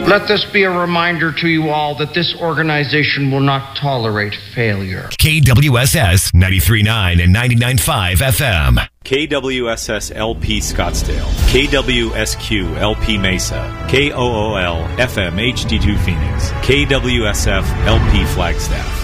Let this be a reminder to you all that this organization will not tolerate failure. KWSS 93.9 and 99.5 FM. KWSS LP Scottsdale, KWSQ LP Mesa, KOOL FM HD2 Phoenix, KWSF LP Flagstaff.